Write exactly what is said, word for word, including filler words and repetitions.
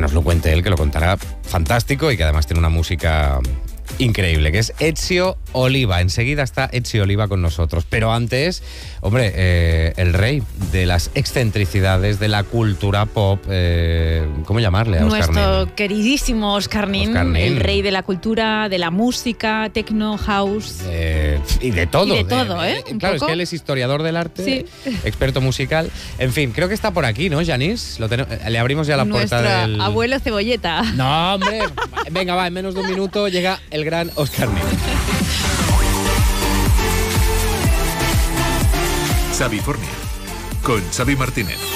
nos lo cuente él, que lo contará fantástico y que además tiene una música increíble, que es Ezio Oliva. Enseguida está Ezio Oliva con nosotros. Pero antes, hombre, eh, el rey de las excentricidades de la cultura pop, eh, ¿cómo llamarle a Oscar Nuestro Nin? queridísimo Oscar Nin, Oscar Nin, el rey de la cultura, de la música, techno, house... Eh, y de todo. Y de todo, ¿eh? Eh, Un claro, poco. es que él es historiador del arte, Sí. experto musical. En fin, creo que está por aquí, ¿no, Janice? Lo ten- le abrimos ya la Nuestro puerta del... abuelo Cebolleta. No, hombre. Venga, va, en menos de un minuto llega el gran Oscar Nin. Xavifornia, con Xavi Martínez.